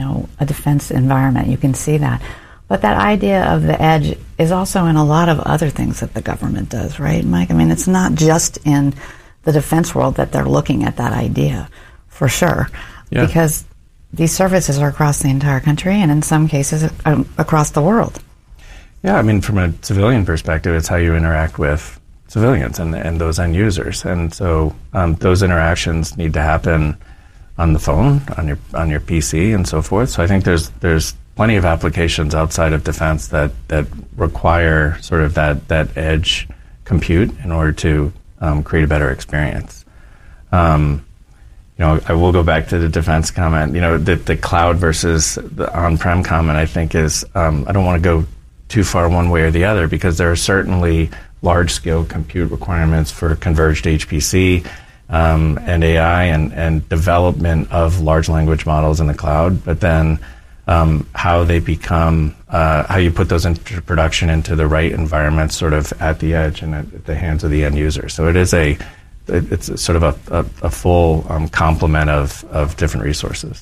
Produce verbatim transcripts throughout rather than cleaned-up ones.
know, a defense environment. You can see that. But that idea of the edge is also in a lot of other things that the government does, right, Mike? I mean, it's not just in the defense world that they're looking at that idea, for sure. Yeah. Because these services are across the entire country and in some cases um, across the world. Yeah, I mean, from a civilian perspective, it's how you interact with civilians and, and those end users. And so um, those interactions need to happen on the phone, on your on your P C, and so forth. So I think there's there's plenty of applications outside of defense that, that require sort of that, that edge compute in order to um, create a better experience. Um, you know, I will go back to the defense comment. You know, the, the cloud versus the on-prem comment, I think, is, um, I don't want to go too far one way or the other, because there are certainly large-scale compute requirements for converged H P C um, and A I and, and development of large language models in the cloud, but then Um, how they become, uh, how you put those into production into the right environment, sort of at the edge and at the hands of the end user. So it is a, it's sort of a, a, a full um, complement of, of different resources.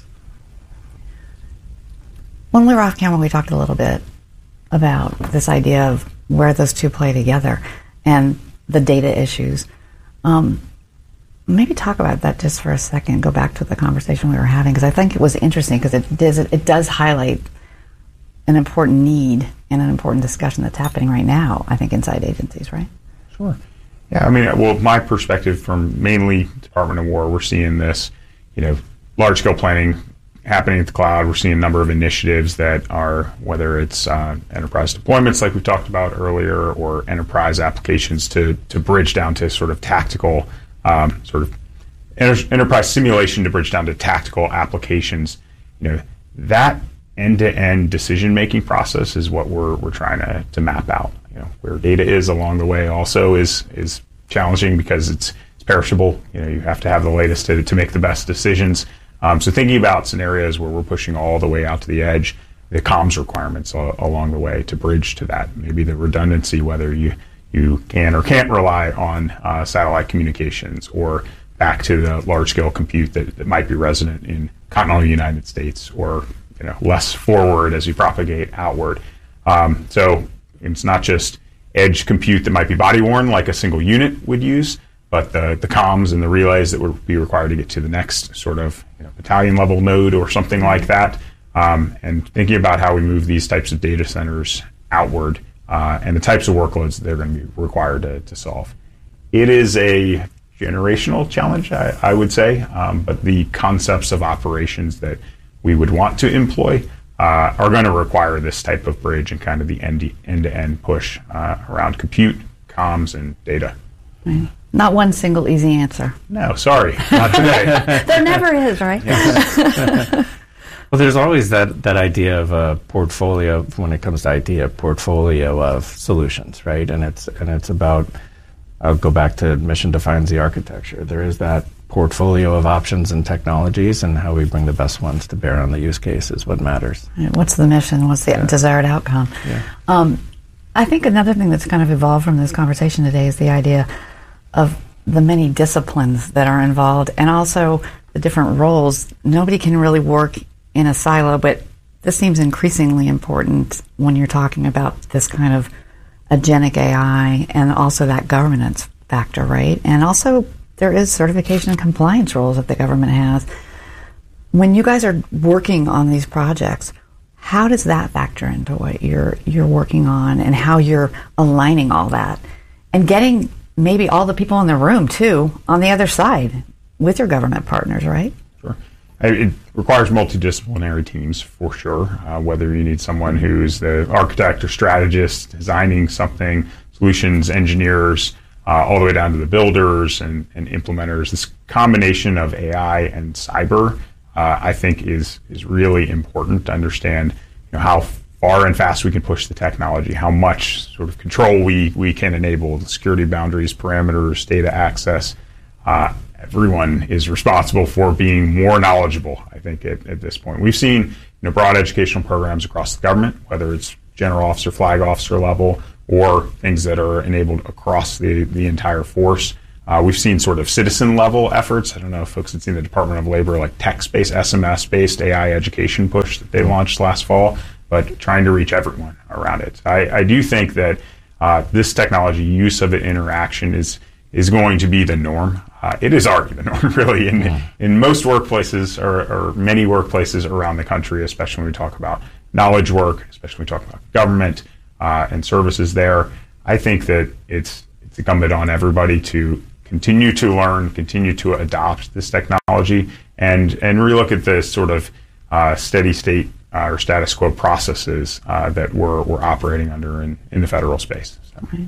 When we were off camera, we talked a little bit about this idea of where those two play together and the data issues. Um, Maybe talk about that just for a second. Go back to the conversation we were having, because I think it was interesting because it does it does highlight an important need and an important discussion that's happening right now, I think, inside agencies, right? Sure. Yeah, I mean, well, my perspective from mainly Department of War, we're seeing this, you know, large-scale planning happening at the cloud. We're seeing a number of initiatives that are, whether it's uh, enterprise deployments like we talked about earlier, or enterprise applications to to bridge down to sort of tactical Um, sort of enter- enterprise simulation to bridge down to tactical applications. You know, that end-to-end decision-making process is what we're we're trying to, to map out. You know, where data is along the way also is is challenging because it's it's perishable. You know, you have to have the latest to to make the best decisions. Um, so thinking about scenarios where we're pushing all the way out to the edge, the comms requirements uh, along the way to bridge to that. Maybe the redundancy, whether you you can or can't rely on uh, satellite communications, or back to the large-scale compute that, that might be resident in continental United States, or you know, less forward as you propagate outward. Um, so it's not just edge compute that might be body-worn like a single unit would use, but the, the comms and the relays that would be required to get to the next sort of you know, battalion-level node or something like that. Um, and thinking about how we move these types of data centers outward, Uh, and the types of workloads that they're going to be required to, to solve. It is a generational challenge, I, I would say, um, but the concepts of operations that we would want to employ uh, are going to require this type of bridge and kind of the end, end-to-end push uh, around compute, comms, and data. Right. Not one single easy answer. No, sorry, not today. There never is, right? Well, there's always that, that idea of a portfolio, when it comes to I T, a portfolio of solutions, right? And it's and it's about, I'll go back to mission defines the architecture. There is that portfolio of options and technologies, and how we bring the best ones to bear on the use case is what matters. Right. What's the mission? What's the yeah. desired outcome? Yeah. Um, I think another thing that's kind of evolved from this conversation today is the idea of the many disciplines that are involved, and also the different roles. Nobody can really work in a silo, but this seems increasingly important when you're talking about this kind of agentic A I, and also that governance factor, right? And also there is certification and compliance roles that the government has. When you guys are working on these projects, how does that factor into what you're you're working on, and how you're aligning all that and getting maybe all the people in the room too on the other side with your government partners, right? Sure. It requires multidisciplinary teams for sure, uh, whether you need someone who's the architect or strategist designing something, solutions engineers, uh, all the way down to the builders and, and implementers. This combination of A I and cyber, uh, I think, is is really important to understand you know, how far and fast we can push the technology, how much sort of control we, we can enable, the security boundaries, parameters, data access. Uh, Everyone is responsible for being more knowledgeable, I think, at, at this point. We've seen you know, broad educational programs across the government, whether it's general officer, flag officer level, or things that are enabled across the, the entire force. Uh, we've seen sort of citizen-level efforts. I don't know if folks have seen the Department of Labor, like text-based, S M S-based A I education push that they launched last fall, but trying to reach everyone around it. I, I do think that uh, this technology, use of it, interaction is is going to be the norm. Uh, it is already the norm, really, in yeah. in most workplaces or, or many workplaces around the country, especially when we talk about knowledge work, especially when we talk about government uh, and services there. I think that it's it's incumbent on everybody to continue to learn, continue to adopt this technology, and and relook at the sort of uh, steady state uh, or status quo processes uh, that we're we're operating under in, in the federal space. So. Right.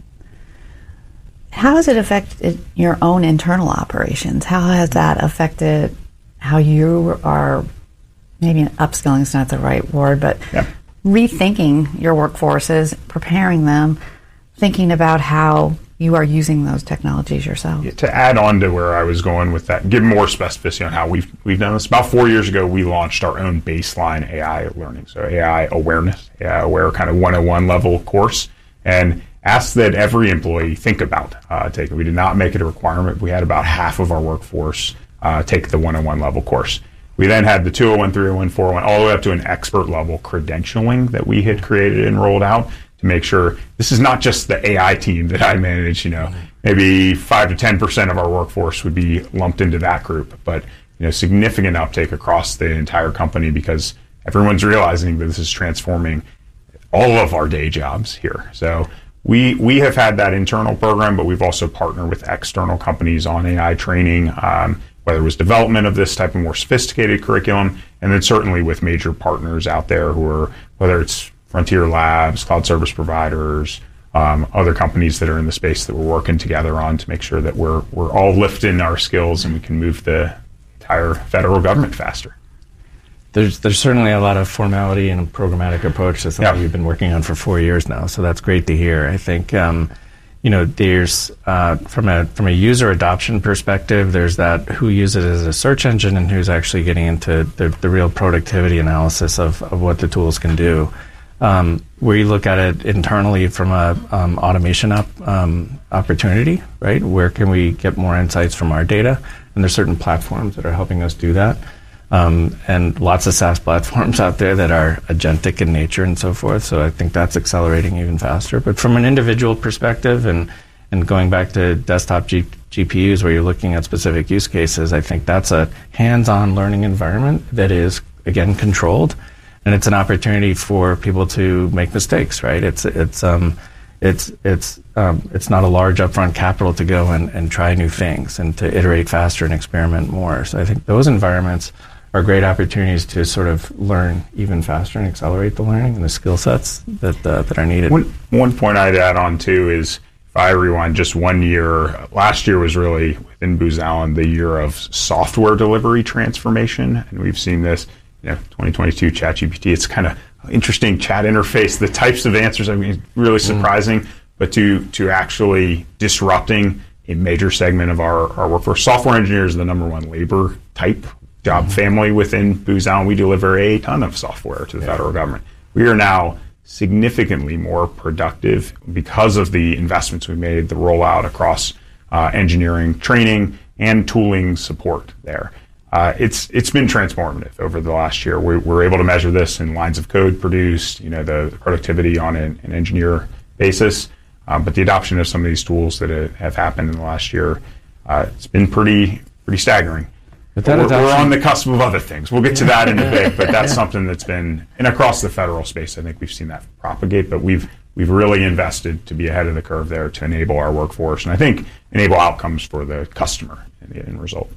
How has it affected your own internal operations? How has that affected how you are, maybe upskilling is not the right word, but yeah. rethinking your workforces, preparing them, thinking about how you are using those technologies yourself? Yeah, to add on to where I was going with that, give more specificity on how we've we've done this. About four years ago, we launched our own baseline A I learning, so A I awareness, A I aware kind of one oh one level course, and asked that every employee think about uh, take it. We did not make it a requirement. We had about half of our workforce uh, take the one oh one level course. We then had the two oh one, three oh one, four oh one, all the way up to an expert level credentialing that we had created and rolled out to make sure this is not just the A I team that I manage. You know, maybe five to ten percent of our workforce would be lumped into that group, but you know, significant uptake across the entire company because everyone's realizing that this is transforming all of our day jobs here. So we we have had that internal program, but we've also partnered with external companies on A I training, um, whether it was development of this type of more sophisticated curriculum, and then certainly with major partners out there who are, whether it's Frontier Labs, cloud service providers, um, other companies that are in the space that we're working together on to make sure that we're we're all lifting our skills and we can move the entire federal government faster. There's there's certainly a lot of formality and a programmatic approach to something yeah. we've been working on for four years now. So that's great to hear. I think um, you know there's uh, from a from a user adoption perspective, there's that who uses it as a search engine and who's actually getting into the, the real productivity analysis of, of what the tools can do. Um, we look at it internally from a um, automation up um, opportunity, right? Where can we get more insights from our data? And there's certain platforms that are helping us do that. Um, and lots of SaaS platforms out there that are agentic in nature and so forth. So I think that's accelerating even faster. But from an individual perspective and, and going back to desktop G- GPUs where you're looking at specific use cases, I think that's a hands-on learning environment that is, again, controlled. And it's an opportunity for people to make mistakes, right? It's it's um, it's it's um, it's not a large upfront capital to go and, and try new things and to iterate faster and experiment more. So I think those environments are great opportunities to sort of learn even faster and accelerate the learning and the skill sets that uh, that are needed. One, one point I'd add on too is if I rewind just one year, last year was really within Booz Allen the year of software delivery transformation, and we've seen this. You know, twenty twenty-two ChatGPT. It's kind of interesting chat interface. The types of answers, I mean, really surprising. Mm. But to to actually disrupting a major segment of our, our workforce. Software engineers are the number one labor type job mm. family within Booz Allen. We deliver a ton of software to the yeah. federal government. We are now significantly more productive because of the investments we made, the rollout across uh, engineering, training, and tooling support there. Uh, it's it's been transformative over the last year. We, we're able to measure this in lines of code produced, you know, the productivity on an, an engineer basis. Um, but the adoption of some of these tools that have happened in the last year, uh, it's been pretty pretty staggering. But that we're, we're on the cusp of other things. We'll get to that in a bit, but that's something that's been, and across the federal space, I think we've seen that propagate. But we've we've really invested to be ahead of the curve there to enable our workforce, and I think enable outcomes for the customer in the end result.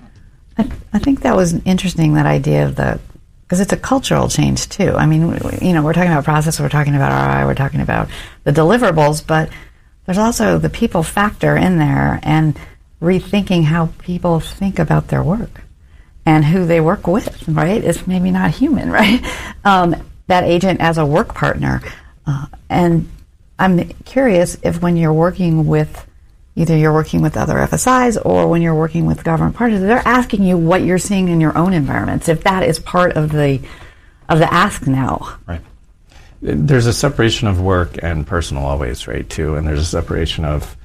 I, I think that was interesting, that idea of the, because it's a cultural change too. I mean, you know, we're talking about process, we're talking about R O I, we're talking about the deliverables, but there's also the people factor in there and rethinking how people think about their work and who they work with, right? It's maybe not human, right? Um, that agent as a work partner. Uh, and I'm curious if when you're working with either you're working with other F S Is or when you're working with government partners, they're asking you what you're seeing in your own environments, if that is part of the of the ask now. Right. There's a separation of work and personal always, right, too, and there's a separation of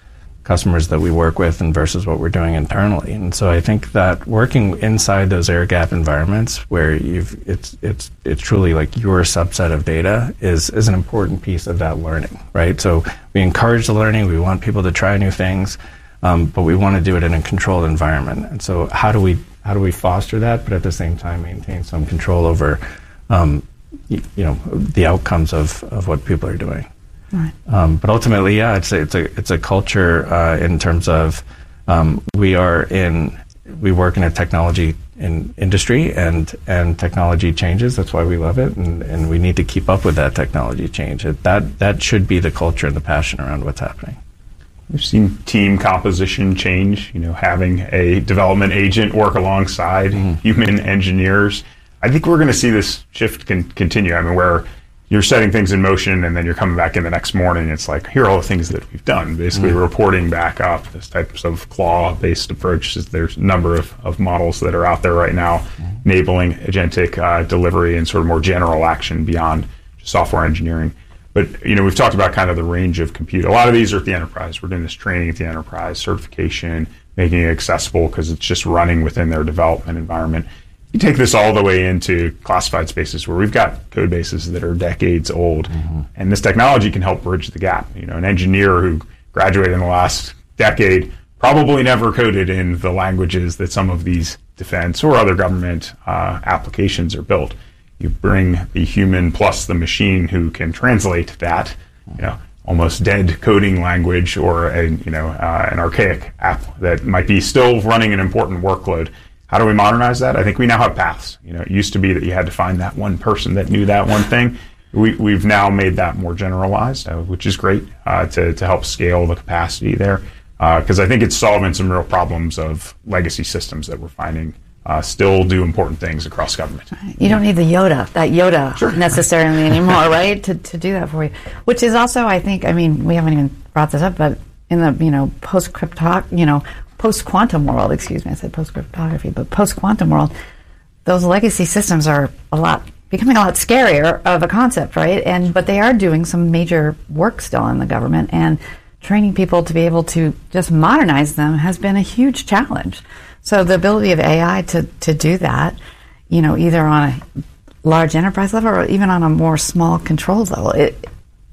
customers that we work with and versus what we're doing internally. And so I think that working inside those air gap environments where you've it's it's it's truly like your subset of data is is an important piece of that learning, right? So we encourage the learning, we want people to try new things, um, but we want to do it in a controlled environment. And so how do we how do we foster that, but at the same time maintain some control over um, you, you know the outcomes of, of what people are doing. Right. Um, but ultimately, yeah, it's a, it's a it's a culture uh, in terms of um, we are in we work in a technology in industry and and technology changes. That's why we love it, and, and we need to keep up with that technology change. It, that that should be the culture and the passion around what's happening. We've seen team composition change. You know, having a development agent work alongside mm-hmm. human engineers. I think we're going to see this shift con- continue. I mean, where you're setting things in motion and then you're coming back in the next morning. It's like, here are all the things that we've done. Basically mm-hmm. reporting back up, this types of claw-based approaches. There's a number of, of models that are out there right now mm-hmm. enabling agentic uh, delivery and sort of more general action beyond just software engineering. But, you know, we've talked about kind of the range of compute. A lot of these are at the enterprise. We're doing this training at the enterprise, certification, making it accessible because it's just running within their development environment. You take this all the way into classified spaces where we've got code bases that are decades old, mm-hmm. and this technology can help bridge the gap. You know, an engineer who graduated in the last decade probably never coded in the languages that some of these defense or other government uh, applications are built. You bring the human plus the machine who can translate that, you know, almost dead coding language or a, you know uh, an archaic app that might be still running an important workload. How do we modernize that? I think we now have paths. You know, it used to be that you had to find that one person that knew that one thing. We, we've now made that more generalized, uh, which is great uh, to, to help scale the capacity there. Because uh, I think it's solving some real problems of legacy systems that we're finding uh, still do important things across government. You don't need the Yoda, that Yoda sure. necessarily anymore, right, to, to do that for you. Which is also, I think, I mean, we haven't even brought this up, but in the, you know, post-crypto, you know, post-quantum world, excuse me, I said post-cryptography, but post-quantum world, those legacy systems are a lot, becoming a lot scarier of a concept, right? And but they are doing some major work still in the government, and training people to be able to just modernize them has been a huge challenge. So the ability of A I to, to do that, you know, either on a large enterprise level or even on a more small controls level, it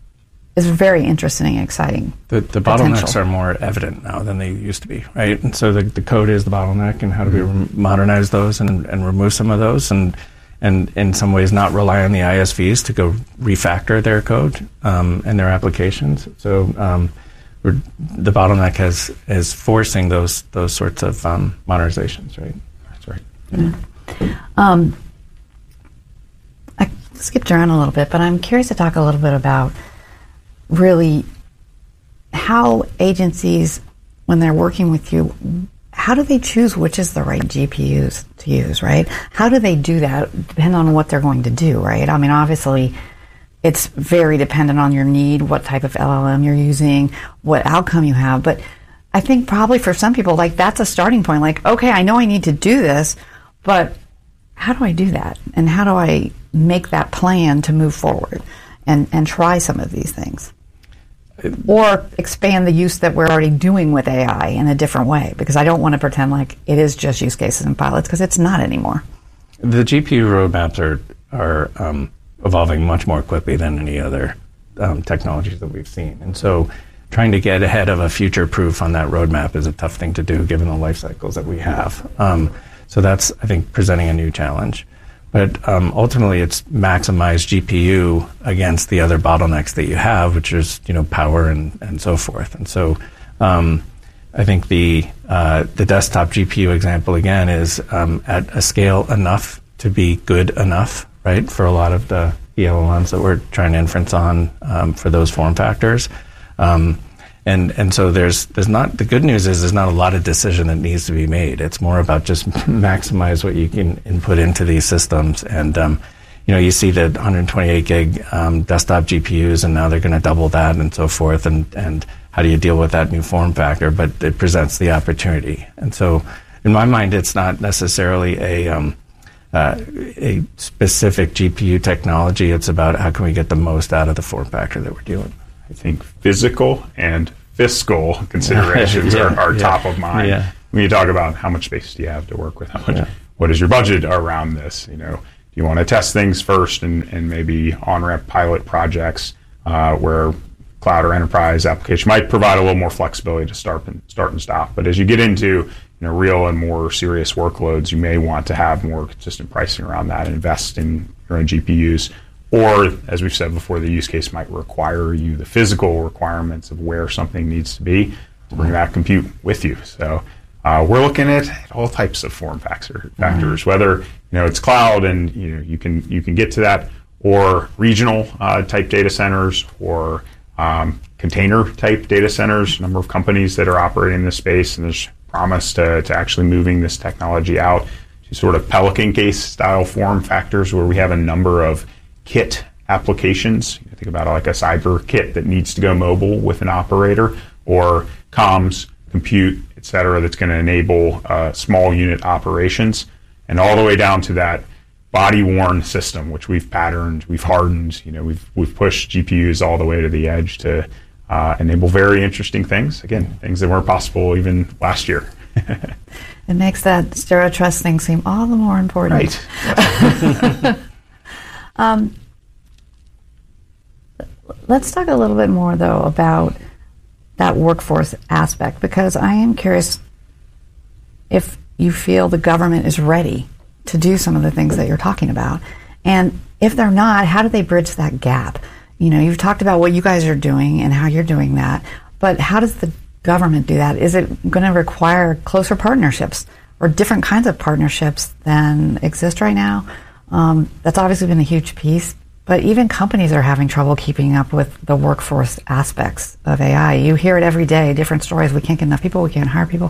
is very interesting and exciting. The, the bottlenecks are more evident now than they used to be, right? And so the, the code is the bottleneck, and how do we re- modernize those and, and remove some of those, and and in some ways not rely on the I S Vs to go refactor their code um, and their applications. So um, we're, the bottleneck has is forcing those those sorts of um, modernizations, right? That's right. Yeah. Um, I skipped around a little bit, but I'm curious to talk a little bit about really how agencies, when they're working with you, how do they choose which is the right G P Us to use, right? How do they do that? Depending on what they're going to do, right? I mean, obviously, it's very dependent on your need, what type of L L M you're using, what outcome you have. But I think probably for some people, like, that's a starting point. Like, okay, I know I need to do this, but how do I do that? And how do I make that plan to move forward and, and try some of these things? Or expand the use that we're already doing with A I in a different way, because I don't want to pretend like it is just use cases and pilots, because it's not anymore. The G P U roadmaps are are um, evolving much more quickly than any other um, technologies that we've seen, and so trying to get ahead of a future proof on that roadmap is a tough thing to do given the life cycles that we have. Um, so that's, I think, presenting a new challenge. But um, ultimately, it's maximize G P U against the other bottlenecks that you have, which is, you know, power and, and so forth. And so um, I think the uh, the desktop G P U example, again, is um, at a scale enough to be good enough, right, for a lot of the L L Ms that we're trying to inference on um, for those form factors. Um, And and so there's there's not the good news is there's not a lot of decision that needs to be made. It's more about just maximize what you can input into these systems. And um, you know, you see the one twenty-eight gig um, desktop G P Us, and now they're going to double that and so forth. And and how do you deal with that new form factor? But it presents the opportunity. And so in my mind, it's not necessarily a um, uh, a specific G P U technology. It's about how can we get the most out of the form factor that we're dealing with. I think physical and fiscal considerations Yeah, are, are yeah, top of mind. yeah. When you talk about how much space do you have to work with, how much, Yeah. what is your budget around this? You know, do you want to test things first and, and maybe on-ramp pilot projects uh, where cloud or enterprise application might provide a little more flexibility to start and start and stop. But as you get into you know real and more serious workloads, you may want to have more consistent pricing around that and invest in your own G P Us. Or, as we've said before, the use case might require you the physical requirements of where something needs to be to bring that compute with you. So uh, we're looking at all types of form factor, factors, mm-hmm. whether you know it's cloud and you know you can you can get to that, or regional uh, type data centers, or um, container type data centers. A number of companies that are operating in this space, and there's promise to, to actually moving this technology out to sort of Pelican case style form factors where we have a number of kit applications. You think about it like a cyber kit that needs to go mobile with an operator, or comms, compute, et cetera, that's going to enable uh, small unit operations, and all the way down to that body-worn system, which we've patterned, we've hardened. You know, we've we've pushed G P Us all the way to the edge to uh, enable very interesting things. Again, things that weren't possible even last year. It makes that Zero Trust thing seem all the more important. Right. um, let's talk a little bit more, though, about that workforce aspect, because I am curious if you feel the government is ready to do some of the things that you're talking about. And if they're not, how do they bridge that gap? You know, you've talked about what you guys are doing and how you're doing that, but how does the government do that? Is it going to require closer partnerships or different kinds of partnerships than exist right now? Um, that's obviously been a huge piece, but even companies are having trouble keeping up with the workforce aspects of A I. You hear it every day, different stories. We can't get enough people, we can't hire people.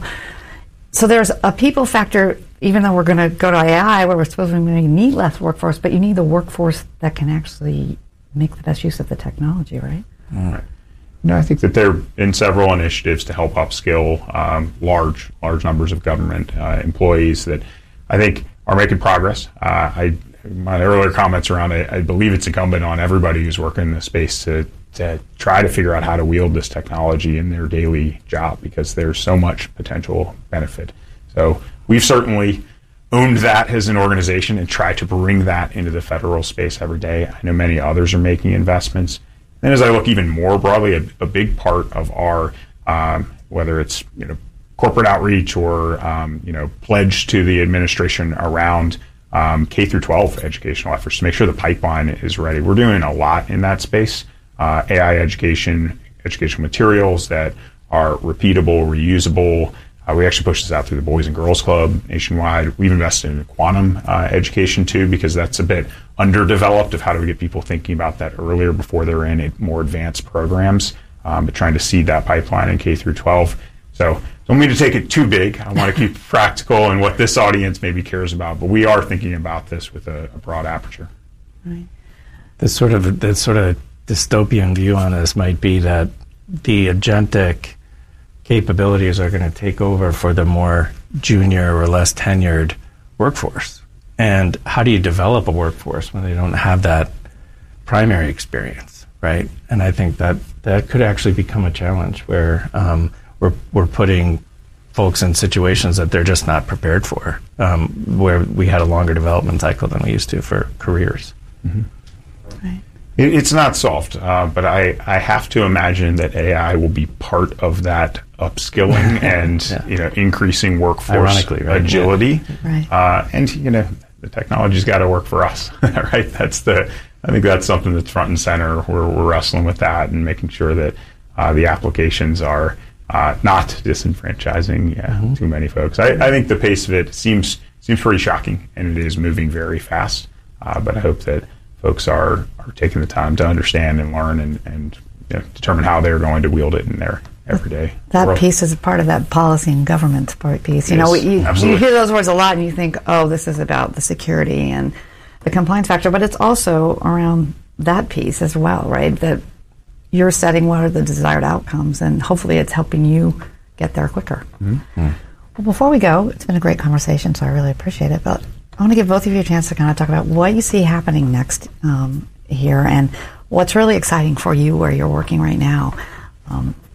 So there's a people factor, even though we're going to go to A I where we're supposed to need less workforce, but you need the workforce that can actually make the best use of the technology, right? All right. No, I think that there have been several initiatives to help upskill um, large large numbers of government uh, employees that I think are making progress. Uh, I my earlier comments around it, I believe it's incumbent on everybody who's working in this space to to try to figure out how to wield this technology in their daily job, because there's so much potential benefit. So we've certainly owned that as an organization and try to bring that into the federal space every day. I know many others are making investments. And as I look even more broadly, a, a big part of our, um, whether it's you know corporate outreach or um, you know pledge to the administration around um, K through twelve educational efforts to make sure the pipeline is ready. We're doing a lot in that space. Uh, A I education, educational materials that are repeatable, reusable. Uh, we actually push this out through the Boys and Girls Club nationwide. We've invested in quantum uh, education too, because that's a bit underdeveloped of how do we get people thinking about that earlier before they're in more advanced programs, um, but trying to seed that pipeline in K through twelve. So don't mean to take it too big. I want to keep practical and what this audience maybe cares about, but we are thinking about this with a, a broad aperture. Right. This sort of this sort of dystopian view on this might be that the agentic capabilities are going to take over for the more junior or less tenured workforce. And how do you develop a workforce when they don't have that primary experience, right? And I think that that could actually become a challenge where um, we're we're putting folks in situations that they're just not prepared for, um, where we had a longer development cycle than we used to for careers. Mm-hmm. Right. It's not solved, uh, but I, I have to imagine that A I will be part of that upskilling and yeah. you know increasing workforce Ironically, right? agility. Right. Uh, and you know the technology's got to work for us, right? That's the I think that's something that's front and center. We're we're wrestling with that and making sure that uh, the applications are uh, not disenfranchising yeah, mm-hmm. too many folks. I, I think the pace of it seems seems pretty shocking, and it is moving very fast. Uh, but I hope that folks are, are taking the time to understand and learn and, and you know, determine how they're going to wield it in their everyday That world. piece is part of that policy and government part piece. You Yes, know, you, absolutely. you hear those words a lot and you think, oh, this is about the security and the compliance factor, but it's also around that piece as well, right? That you're setting what are the desired outcomes, and hopefully it's helping you get there quicker. Mm-hmm. Well, before we go, it's been a great conversation, so I really appreciate it, but I want to give both of you a chance to kind of talk about what you see happening next um, here and what's really exciting for you where you're working right now. Um,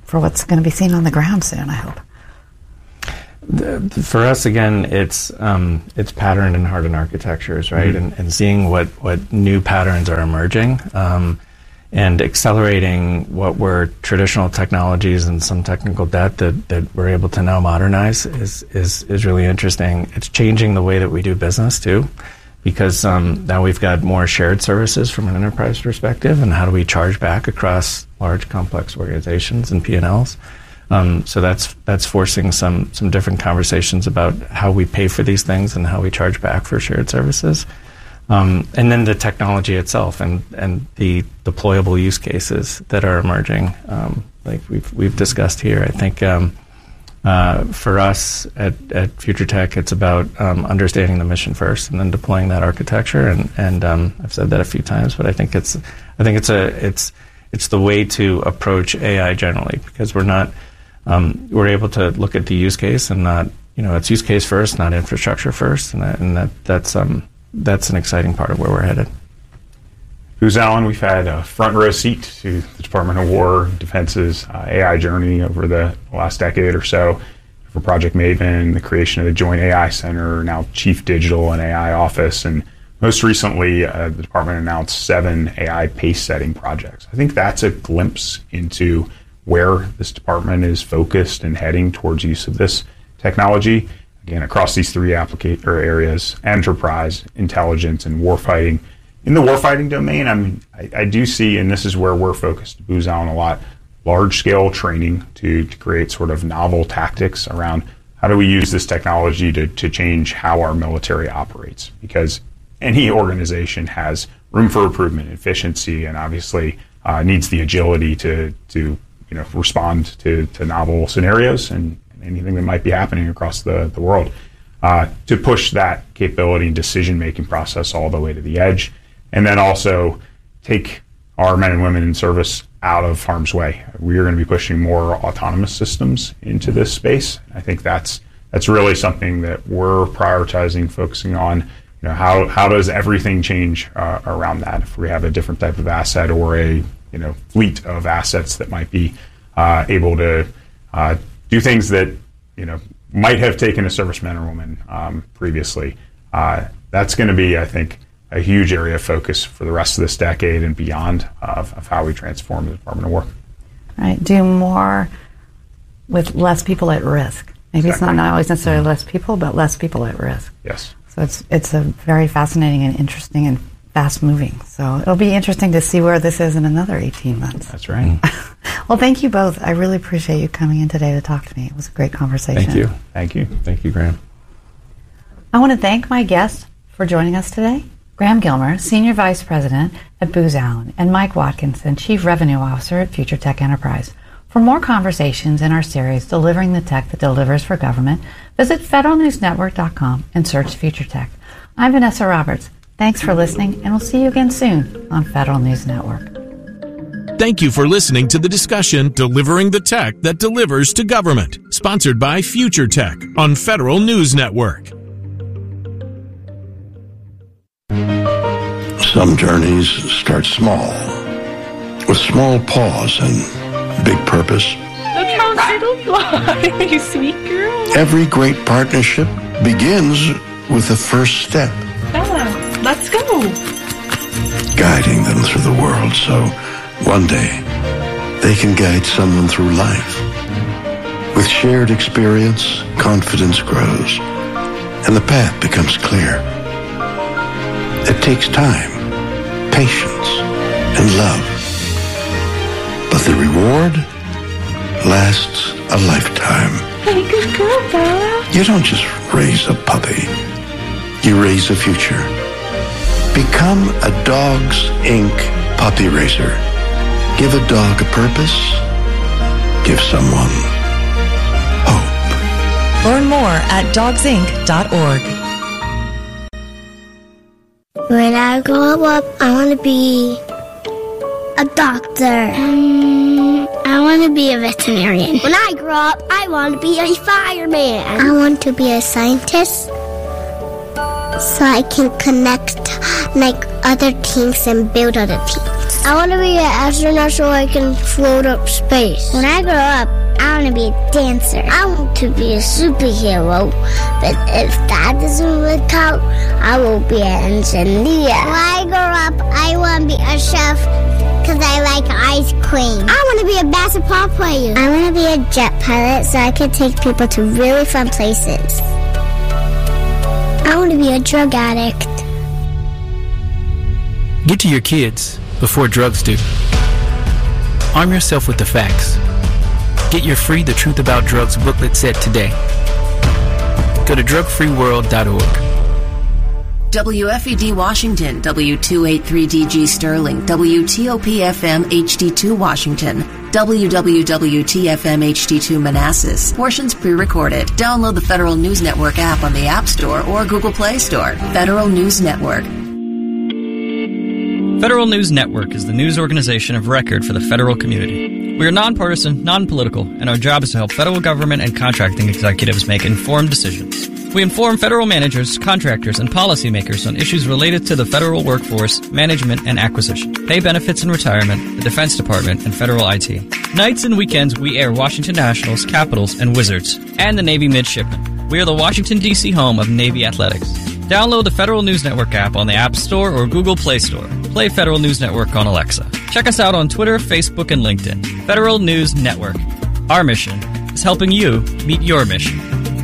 for what's going to be seen on the ground soon, I hope. The, for us, again, it's um, it's patterned and hardened architectures, right? Mm-hmm. And, and seeing what, what new patterns are emerging um, and accelerating what were traditional technologies and some technical debt that, that we're able to now modernize is, is, is really interesting. It's changing the way that we do business, too, because um, now we've got more shared services from an enterprise perspective, and how do we charge back across large, complex organizations and P and Ls? Um, so that's that's forcing some some different conversations about how we pay for these things and how we charge back for shared services. Um, and then the technology itself and, and the deployable use cases that are emerging, um, like we've we've discussed here. I think um, uh, for us at, at Future Tech, it's about um, understanding the mission first and then deploying that architecture. And, and um, I've said that a few times, but I think it's I think it's a it's it's the way to approach A I generally, because we're not um, we're able to look at the use case and not you know it's use case first, not infrastructure first, and that, and that that's um. That's an exciting part of where we're headed. Booz Allen, we've had a front row seat to the Department of War Defense's uh, A I journey over the last decade or so. For Project Maven, the creation of the Joint A I Center, now Chief Digital and A I Office, and most recently, uh, the department announced seven A I pace-setting projects. I think that's a glimpse into where this department is focused and heading towards use of this technology. Again, across these three applica- or areas, enterprise, intelligence, and warfighting. In the warfighting domain, I mean, I, I do see, and this is where we're focused, Booz Allen, a lot, large-scale training to, to create sort of novel tactics around how do we use this technology to, to change how our military operates. Because any organization has room for improvement, efficiency, and obviously uh, needs the agility to, to you know, respond to, to novel scenarios and anything that might be happening across the, the world, uh, to push that capability and decision-making process all the way to the edge, and then also take our men and women in service out of harm's way. We are going to be pushing more autonomous systems into this space. I think that's that's really something that we're prioritizing, focusing on. You know, how how does everything change uh, around that? If we have a different type of asset or a you know fleet of assets that might be uh, able to uh, do things that you know might have taken a serviceman or woman um, previously. Uh, that's going to be, I think, a huge area of focus for the rest of this decade and beyond of, of how we transform the Department of War. Right, do more with less people at risk. Maybe exactly. It's not, not always necessarily less people, but less people at risk. Yes. So it's it's a very fascinating and interesting and fast moving. So it'll be interesting to see where this is in another eighteen months. That's right. Well, thank you both. I really appreciate you coming in today to talk to me. It was a great conversation. Thank you. Thank you. Thank you, Graham. I want to thank my guests for joining us today. Graham Gilmer, Senior Vice President at Booz Allen, and Mike Watkinson, Chief Revenue Officer at Future Tech Enterprise. For more conversations in our series, Delivering the Tech That Delivers for Government, visit federal news network dot com and search Future Tech. I'm Vanessa Roberts. Thanks for listening, and we'll see you again soon on Federal News Network. Thank you for listening to the discussion Delivering the Tech That Delivers to Government, sponsored by Future Tech on Federal News Network. Some journeys start small, with small pause and big purpose. Look how it'll fly, you sweet girl. Every great partnership begins with the first step. Bella, let's go. Guiding them through the world so one day they can guide someone through life. With shared experience, confidence grows, and the path becomes clear. It takes time, patience, and love. But the reward lasts a lifetime. Hey, good girl, Bella. You don't just raise a puppy. You raise a future. Become a Dogs Incorporated puppy raiser. Give a dog a purpose. Give someone hope. Learn more at dogs inc dot org. When I grow up, I want to be a doctor. Um, I want to be a veterinarian. When I grow up, I want to be a fireman. I want to be a scientist so I can connect like other teams and build other teams. I want to be an astronaut so I can float up space. When I grow up, I want to be a dancer. I want to be a superhero, but if that doesn't work out, I will be an engineer. When I grow up, I want to be a chef because I like ice cream. I want to be a basketball player. I want to be a jet pilot so I can take people to really fun places. I want to be a drug addict. Get to your kids before drugs do. Arm yourself with the facts. Get your free The Truth About Drugs booklet set today. Go to drug free world dot org. W F E D Washington, W two eighty-three D G Sterling, W T O P F M H D two Washington, W W W T F M H D two Manassas. Portions pre-recorded. Download the Federal News Network app on the App Store or Google Play Store. Federal News Network. Federal News Network is the news organization of record for the federal community. We are nonpartisan, non-political, and our job is to help federal government and contracting executives make informed decisions. We inform federal managers, contractors, and policymakers on issues related to the federal workforce, management, and acquisition, pay benefits and retirement, the Defense Department, and federal I T. Nights and weekends, we air Washington Nationals, Capitals, and Wizards, and the Navy Midshipmen. We are the Washington, D C home of Navy Athletics. Download the Federal News Network app on the App Store or Google Play Store. Play Federal News Network on Alexa. Check us out on Twitter, Facebook, and LinkedIn. Federal News Network. Our mission is helping you meet your mission.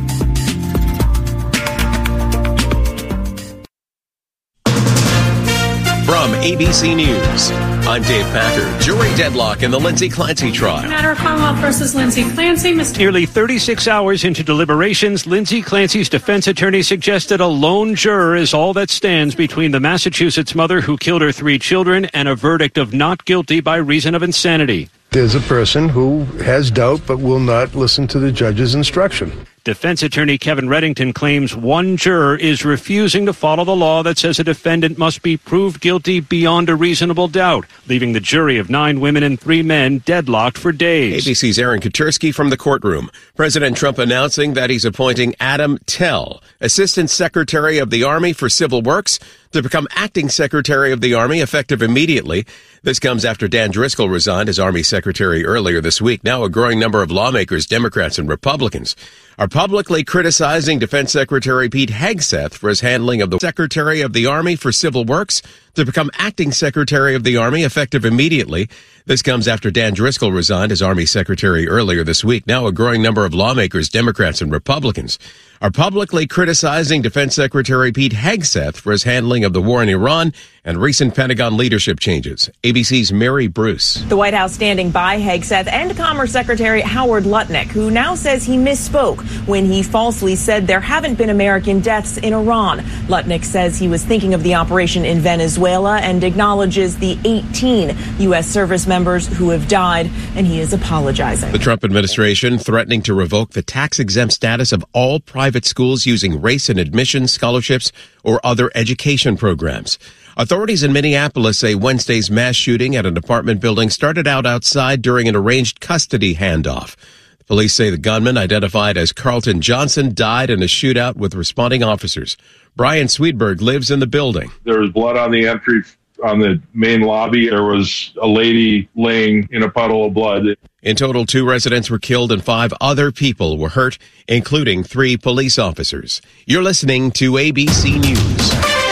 From A B C News, I'm Dave Packer. Jury deadlock in the Lindsay Clancy trial. Matter of Commonwealth versus Lindsay Clancy. Mister Nearly thirty-six hours into deliberations, Lindsay Clancy's defense attorney suggested a lone juror is all that stands between the Massachusetts mother who killed her three children and a verdict of not guilty by reason of insanity. There's a person who has doubt but will not listen to the judge's instruction. Defense attorney Kevin Reddington claims one juror is refusing to follow the law that says a defendant must be proved guilty beyond a reasonable doubt, leaving the jury of nine women and three men deadlocked for days. A B C's Aaron Katursky from the courtroom. President Trump announcing that he's appointing Adam Tell, Assistant Secretary of the Army for Civil Works, to become Acting Secretary of the Army effective immediately. This comes after Dan Driscoll resigned as Army Secretary earlier this week. Now a growing number of lawmakers, Democrats and Republicans, are publicly criticizing Defense Secretary Pete Hegseth for his handling of the Secretary of the Army for Civil Works to become Acting Secretary of the Army effective immediately. This comes after Dan Driscoll resigned as Army Secretary earlier this week. Now a growing number of lawmakers, Democrats and Republicans, are publicly criticizing Defense Secretary Pete Hegseth for his handling of the war in Iran and recent Pentagon leadership changes. A B C's Mary Bruce. The White House standing by Hegseth and Commerce Secretary Howard Lutnick, who now says he misspoke when he falsely said there haven't been American deaths in Iran. Lutnick says he was thinking of the operation in Venezuela and acknowledges the eighteen U S service members who have died, and he is apologizing. The Trump administration threatening to revoke the tax-exempt status of all private schools using race and admissions scholarships or other education programs. Authorities in Minneapolis say Wednesday's mass shooting at an apartment building started out outside during an arranged custody handoff. Police say the gunman, identified as Carlton Johnson, died in a shootout with responding officers. Brian Sweetberg lives in the building. There was blood on the entry, on the main lobby. There was a lady laying in a puddle of blood. In total, two residents were killed and five other people were hurt, including three police officers. You're listening to A B C News.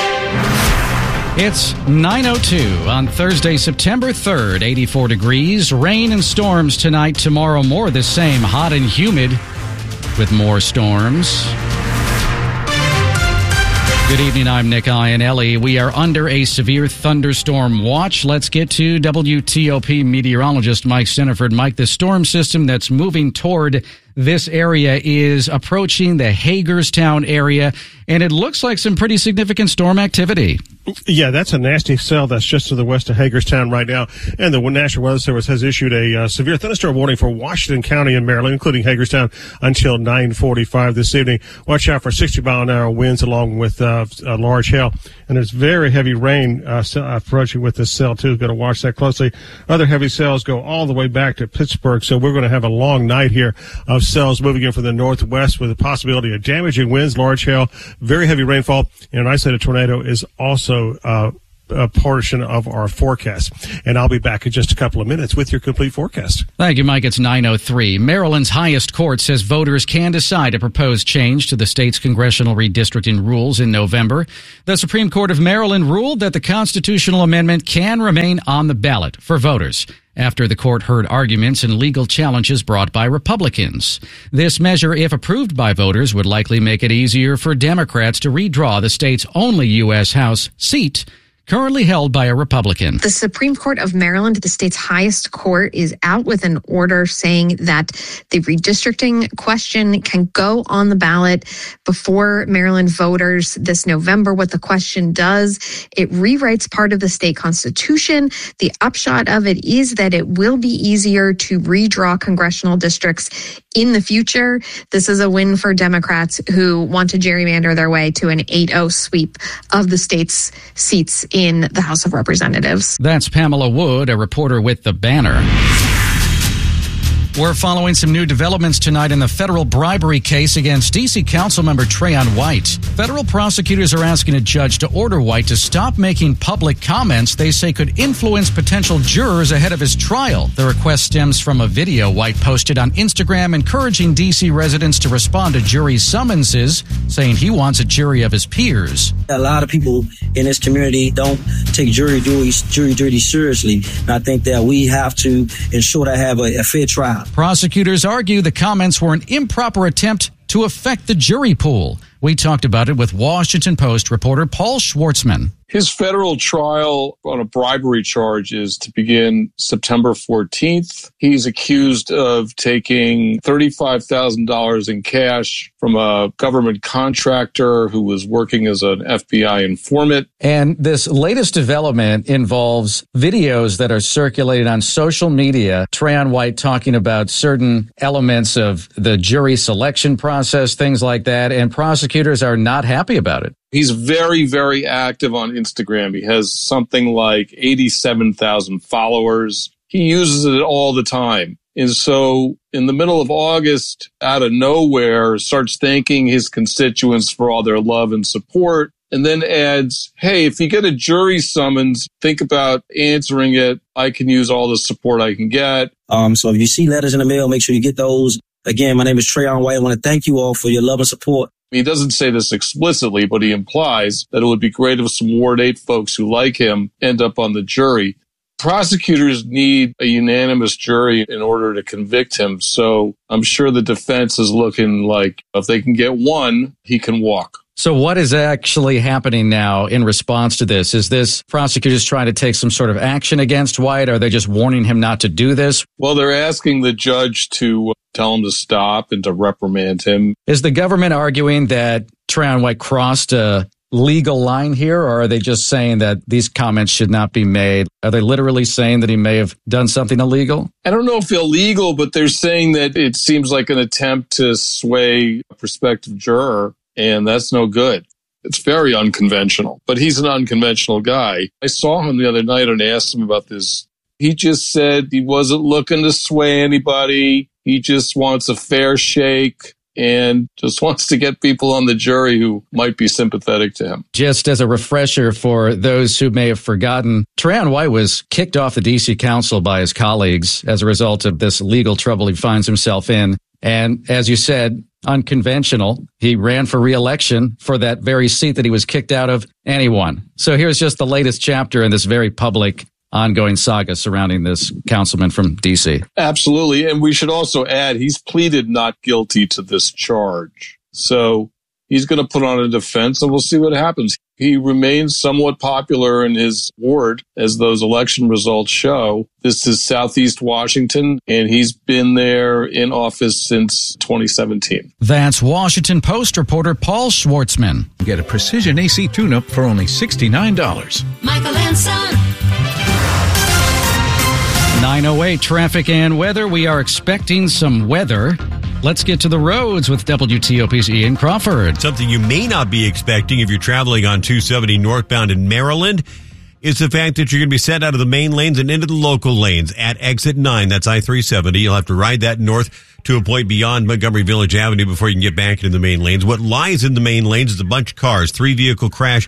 It's nine oh two on Thursday, September third, eighty-four degrees. Rain and storms tonight, tomorrow more the same, hot and humid with more storms. Good evening, I'm Nick Iannelli. We are under a severe thunderstorm watch. Let's get to W T O P meteorologist Mike Siniford. Mike, the storm system that's moving toward this area is approaching the Hagerstown area, and it looks like some pretty significant storm activity. Yeah, that's a nasty cell that's just to the west of Hagerstown right now. And the National Weather Service has issued a uh, severe thunderstorm warning for Washington County and Maryland, including Hagerstown, until nine forty-five this evening. Watch out for sixty mile an hour winds along with uh, uh, large hail. And there's very heavy rain uh, approaching with this cell, too. Got to watch that closely. Other heavy cells go all the way back to Pittsburgh, so we're going to have a long night here of cells moving in from the northwest with the possibility of damaging winds, large hail, very heavy rainfall, and an isolated tornado is also uh uh, portion of our forecast. And I'll be back in just a couple of minutes with your complete forecast. Thank you, Mike. It's nine oh three. Maryland's highest court says voters can decide a proposed change to the state's congressional redistricting rules in November. The Supreme Court of Maryland ruled that the constitutional amendment can remain on the ballot for voters after the court heard arguments and legal challenges brought by Republicans. This measure, if approved by voters, would likely make it easier for Democrats to redraw the state's only U S House seat, currently held by a Republican. The Supreme Court of Maryland, the state's highest court, is out with an order saying that the redistricting question can go on the ballot before Maryland voters this November. What the question does, it rewrites part of the state constitution. The upshot of it is that it will be easier to redraw congressional districts in the future. This is a win for Democrats who want to gerrymander their way to an eight oh sweep of the state's seats in the House of Representatives. That's Pamela Wood, a reporter with The Banner. We're following some new developments tonight in the federal bribery case against D C Councilmember Trayon White. Federal prosecutors are asking a judge to order White to stop making public comments they say could influence potential jurors ahead of his trial. The request stems from a video White posted on Instagram encouraging D C residents to respond to jury summonses, saying he wants a jury of his peers. A lot of people in this community don't take jury duty, jury duty seriously. And I think that we have to ensure that I have a, a fair trial. Prosecutors argue the comments were an improper attempt to affect the jury pool. We talked about it with Washington Post reporter Paul Schwartzman. His federal trial on a bribery charge is to begin September fourteenth. He's accused of taking thirty-five thousand dollars in cash from a government contractor who was working as an F B I informant. And this latest development involves videos that are circulated on social media. Trayon White talking about certain elements of the jury selection process, things like that, and prosecutors are not happy about it. He's very, very active on Instagram. He has something like eighty-seven thousand followers. He uses it all the time. And so in the middle of August, out of nowhere, starts thanking his constituents for all their love and support, and then adds, hey, if you get a jury summons, think about answering it. I can use all the support I can get. Um, so if you see letters in the mail, make sure you get those. Again, my name is Trayon White. I want to thank you all for your love and support. He doesn't say this explicitly, but he implies that it would be great if some Ward eight folks who like him end up on the jury. Prosecutors need a unanimous jury in order to convict him. So I'm sure the defense is looking like if they can get one, he can walk. So what is actually happening now in response to this? Is this prosecutors trying to take some sort of action against White? Or are they just warning him not to do this? Well, they're asking the judge to tell him to stop and to reprimand him. Is the government arguing that Trayon White crossed a legal line here, or are they just saying that these comments should not be made? Are they literally saying that he may have done something illegal? I don't know if illegal, but they're saying that it seems like an attempt to sway a prospective juror, and that's no good. It's very unconventional, but he's an unconventional guy. I saw him the other night and asked him about this. He just said he wasn't looking to sway anybody. He just wants a fair shake and just wants to get people on the jury who might be sympathetic to him. Just as a refresher for those who may have forgotten, Trayon White was kicked off the D C Council by his colleagues as a result of this legal trouble he finds himself in. And as you said, unconventional. He ran for re-election for that very seat that he was kicked out of, and he won. So here's just the latest chapter in this very public ongoing saga surrounding this councilman from D C. Absolutely. And we should also add, he's pleaded not guilty to this charge. So he's going to put on a defense and we'll see what happens. He remains somewhat popular in his ward, as those election results show. This is Southeast Washington, and he's been there in office since twenty seventeen. That's Washington Post reporter Paul Schwartzman. Get a Precision A C tune-up for only sixty-nine dollars. Michael and Son. nine oh eight traffic and weather. We are expecting some weather. Let's get to the roads with W T O P's Ian Crawford. Something you may not be expecting if you're traveling on two seventy northbound in Maryland is the fact that you're going to be sent out of the main lanes and into the local lanes at exit nine. That's I three seventy. You'll have to ride that north to a point beyond Montgomery Village Avenue before you can get back into the main lanes. What lies in the main lanes is a bunch of cars, three vehicle crash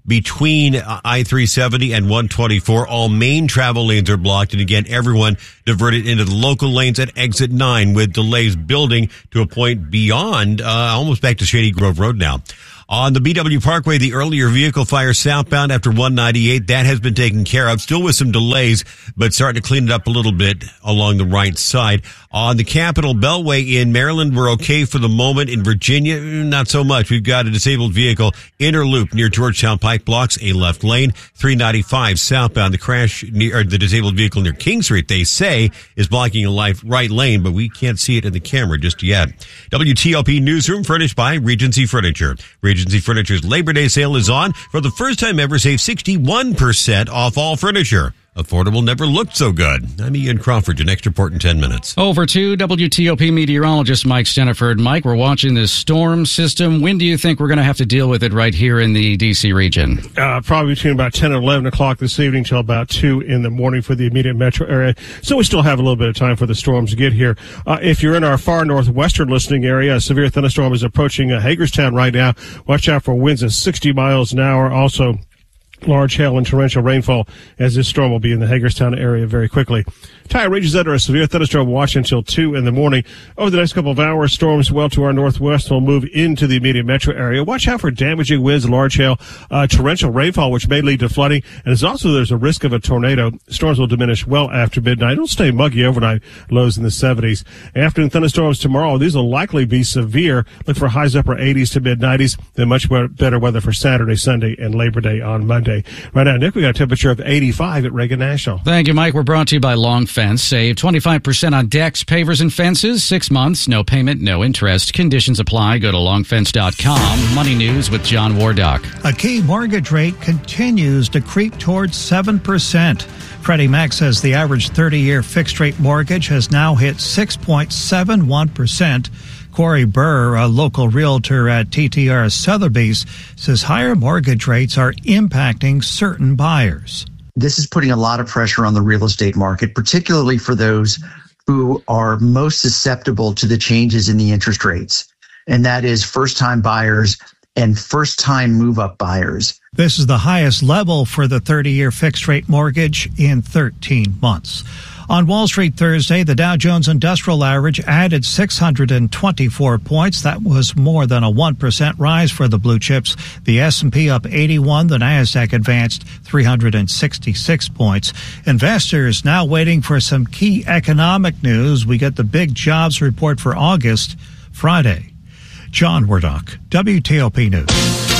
between I three seventy and one twenty-four. All main travel lanes are blocked. And again, everyone diverted into the local lanes at exit nine, with delays building to a point beyond, uh, almost back to Shady Grove Road now. On the B W Parkway, the earlier vehicle fire southbound after one ninety-eight, that has been taken care of, still with some delays, but starting to clean it up a little bit along the right side. On the Capitol Beltway in Maryland, we're okay for the moment. In Virginia, not so much. We've got a disabled vehicle, inner loop near Georgetown Pike blocks a left lane. three ninety-five southbound, the crash near, or the disabled vehicle near King Street, they say, is blocking a life right lane, but we can't see it in the camera just yet. W T O P Newsroom furnished by Regency Furniture. Regency Furniture's Labor Day sale is on. For the first time ever, save sixty-one percent off all furniture. Affordable never looked so good. I'm Ian Crawford. Your next report in ten minutes. Over to W T O P meteorologist Mike Steniford. Mike, we're watching this storm system. When do you think we're going to have to deal with it right here in the D C region? Uh, probably between about ten and eleven o'clock this evening till about two in the morning for the immediate metro area. So we still have a little bit of time for the storms to get here. Uh, if you're in our far northwestern listening area, a severe thunderstorm is approaching uh, Hagerstown right now. Watch out for winds of sixty miles an hour. Also, large hail and torrential rainfall, as this storm will be in the Hagerstown area very quickly. Tire regions under a severe thunderstorm watch until two in the morning. Over the next couple of hours, storms well to our northwest will move into the immediate metro area. Watch out for damaging winds, large hail, uh, torrential rainfall, which may lead to flooding. And there's also there's a risk of a tornado. Storms will diminish well after midnight. It'll stay muggy overnight, lows in the seventies. Afternoon thunderstorms tomorrow. These will likely be severe. Look for highs upper eighties to mid nineties. Then much better weather for Saturday, Sunday, and Labor Day on Monday. Right now, Nick, we got a temperature of eighty-five at Reagan National. Thank you, Mike. We're brought to you by Long Fence. Save twenty-five percent on decks, pavers, and fences. Six months, no payment, no interest. Conditions apply. Go to long fence dot com. Money News with John Wardock. A key mortgage rate continues to creep towards seven percent. Freddie Mac says the average thirty-year fixed-rate mortgage has now hit six point seven one percent. Corey Burr, a local realtor at T T R Sotheby's, says higher mortgage rates are impacting certain buyers. This is putting a lot of pressure on the real estate market, particularly for those who are most susceptible to the changes in the interest rates. And that is first-time buyers and first-time move-up buyers. This is the highest level for the thirty-year fixed-rate mortgage in thirteen months. On Wall Street Thursday, the Dow Jones Industrial Average added six hundred twenty-four points. That was more than a one percent rise for the blue chips. The S and P up eighty-one. The Nasdaq advanced three hundred sixty-six points. Investors now waiting for some key economic news. We get the big jobs report for August Friday. John Wardock, W T O P News.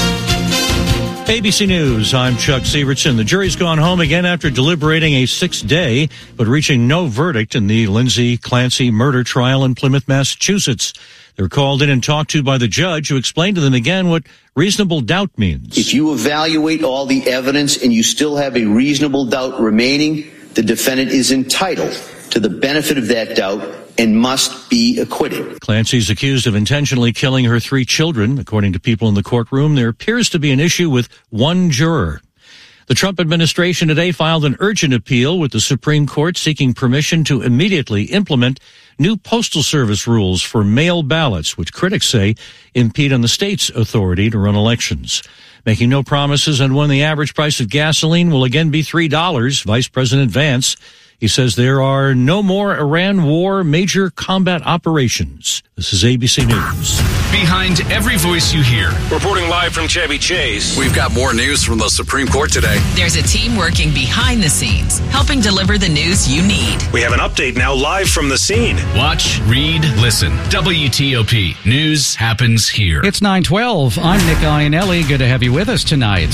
A B C News, I'm Chuck Sievertson. The jury's gone home again after deliberating a sixth day, but reaching no verdict in the Lindsay Clancy murder trial in Plymouth, Massachusetts. They were called in and talked to by the judge, who explained to them again what reasonable doubt means. If you evaluate all the evidence and you still have a reasonable doubt remaining, the defendant is entitled to the benefit of that doubt and must be acquitted. Clancy's accused of intentionally killing her three children. According to people in the courtroom, there appears to be an issue with one juror. The Trump administration today filed an urgent appeal with the Supreme Court seeking permission to immediately implement new Postal Service rules for mail ballots, which critics say impede on the state's authority to run elections. Making no promises on when the average price of gasoline will again be three dollars, Vice President Vance, he says there are no more Iran war major combat operations. This is A B C News. Behind every voice you hear. Reporting live from Chevy Chase. We've got more news from the Supreme Court today. There's a team working behind the scenes, helping deliver the news you need. We have an update now live from the scene. Watch, read, listen. W T O P. News happens here. It's nine twelve. I'm Nick Iannelli. Good to have you with us tonight.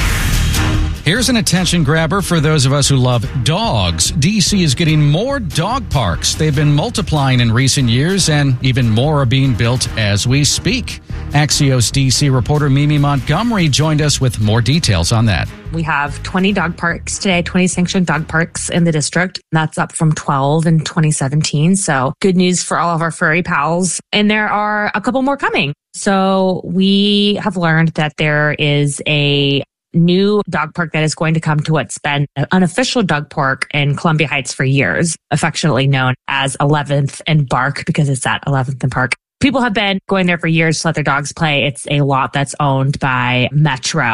Here's an attention grabber for those of us who love dogs. D C is getting more dog parks. They've been multiplying in recent years, and even more are being built as we speak. Axios D C reporter Mimi Montgomery joined us with more details on that. We have twenty dog parks today, twenty sanctioned dog parks in the district. That's up from twelve in twenty seventeen. So good news for all of our furry pals. And there are a couple more coming. So we have learned that there is a new dog park that is going to come to what's been an unofficial dog park in Columbia Heights for years, affectionately known as eleventh and Bark because it's at eleventh and Park. People have been going there for years to let their dogs play. It's a lot that's owned by Metro.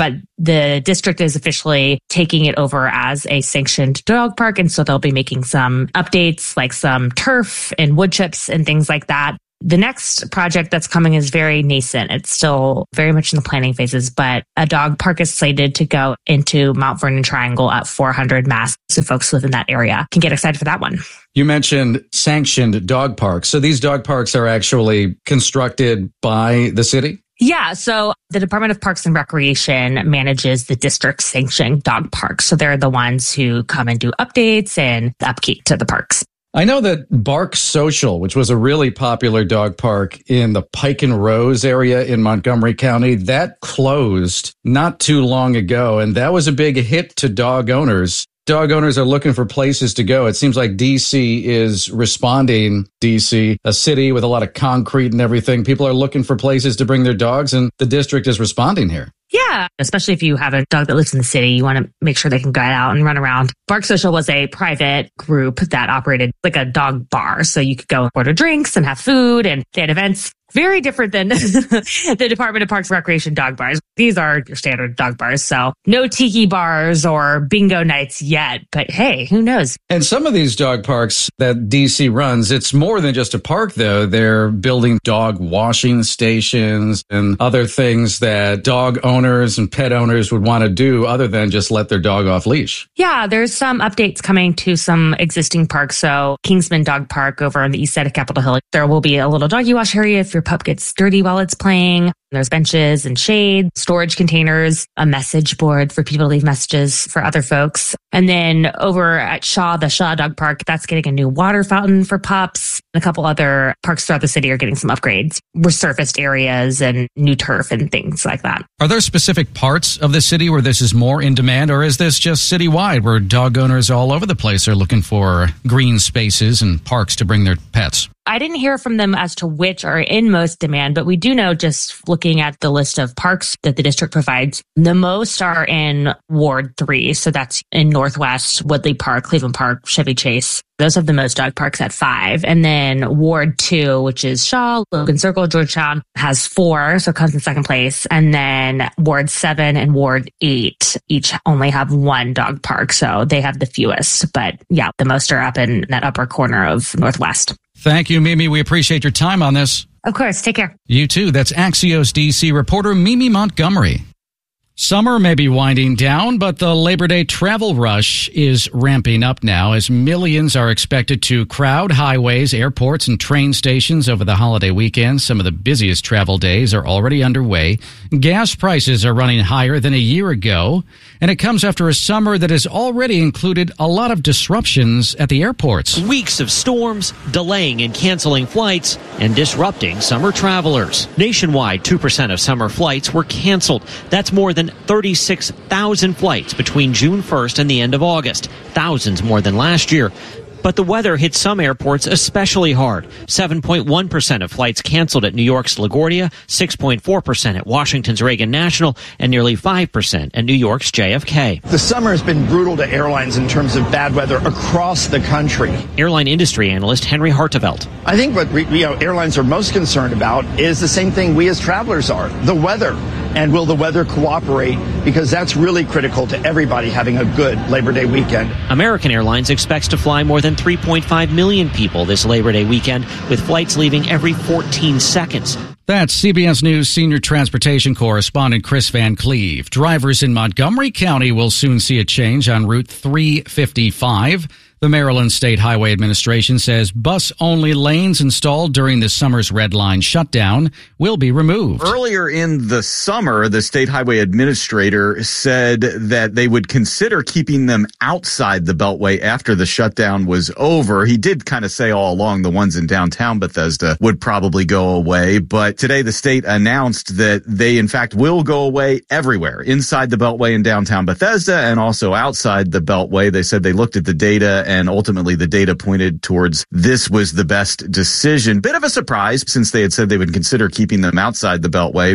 but the district is officially taking it over as a sanctioned dog park. And so they'll be making some updates like some turf and wood chips and things like that. The next project that's coming is very nascent. It's still very much in the planning phases, but a dog park is slated to go into Mount Vernon Triangle at four hundred Mass. So folks who live in that area can get excited for that one. You mentioned sanctioned dog parks. So these dog parks are actually constructed by the city? Yeah, so the Department of Parks and Recreation manages the district sanctioned dog parks. So they're the ones who come and do updates and upkeep to the parks. I know that Bark Social, which was a really popular dog park in the Pike and Rose area in Montgomery County, that closed not too long ago. And that was a big hit to dog owners. Dog owners are looking for places to go. It seems like D C is responding. D C, a city with a lot of concrete and everything. People are looking for places to bring their dogs, and the district is responding here. Yeah, especially if you have a dog that lives in the city, you want to make sure they can get out and run around. Bark Social was a private group that operated like a dog bar. So you could go order drinks and have food, and they had events. Very different than the Department of Parks and Recreation dog bars. These are your standard dog bars. So no tiki bars or bingo nights yet. But hey, who knows? And some of these dog parks that D C runs, it's more than just a park, though. They're building dog washing stations and other things that dog owners and pet owners would want to do other than just let their dog off leash. Yeah, there's some updates coming to some existing parks. So Kingsman Dog Park over on the east side of Capitol Hill, there will be a little doggy wash area if your pup gets dirty while it's playing. There's benches and shade, storage containers, a message board for people to leave messages for other folks. And then over at Shaw, the Shaw Dog Park, that's getting a new water fountain for pups. And a couple other parks throughout the city are getting some upgrades, resurfaced areas and new turf and things like that. Are there specific parts of the city where this is more in demand, or is this just citywide where dog owners all over the place are looking for green spaces and parks to bring their pets? I didn't hear from them as to which are in most demand, but we do know, just looking at the list of parks that the district provides, the most are in Ward three. So that's in Northwest, Woodley Park, Cleveland Park, Chevy Chase. Those have the most dog parks at five. And then Ward two, which is Shaw, Logan Circle, Georgetown, has four. So it comes in second place. And then Ward seven and Ward eight each only have one dog park. So they have the fewest. But yeah, the most are up in that upper corner of Northwest. Thank you, Mimi. We appreciate your time on this. Of course. Take care. You too. That's Axios D C reporter Mimi Montgomery. Summer may be winding down, but the Labor Day travel rush is ramping up now as millions are expected to crowd highways, airports, and train stations over the holiday weekend. Some of the busiest travel days are already underway. Gas prices are running higher than a year ago, and it comes after a summer that has already included a lot of disruptions at the airports. Weeks of storms, delaying and canceling flights, and disrupting summer travelers. Nationwide, two percent of summer flights were canceled. That's more than thirty-six thousand flights between June first and the end of August, thousands more than last year. But the weather hit some airports especially hard. seven point one percent of flights canceled at New York's LaGuardia, six point four percent at Washington's Reagan National, and nearly five percent at New York's J F K. The summer has been brutal to airlines in terms of bad weather across the country. Airline industry analyst Henry Hartevelt. I think what we, you know, airlines are most concerned about is the same thing we as travelers are, the weather. And will the weather cooperate? Because that's really critical to everybody having a good Labor Day weekend. American Airlines expects to fly more than three point five million people this Labor Day weekend, with flights leaving every fourteen seconds. That's C B S News senior transportation correspondent Chris Van Cleve. Drivers in Montgomery County will soon see a change on Route three fifty-five. The Maryland State Highway Administration says bus-only lanes installed during the summer's Red Line shutdown will be removed. Earlier in the summer, the State Highway Administrator said that they would consider keeping them outside the Beltway after the shutdown was over. He did kind of say all along the ones in downtown Bethesda would probably go away, but today the state announced that they, in fact, will go away everywhere, inside the Beltway in downtown Bethesda and also outside the Beltway. They said they looked at the data, and ultimately the data pointed towards this was the best decision. Bit of a surprise, since they had said they would consider keeping them outside the Beltway, but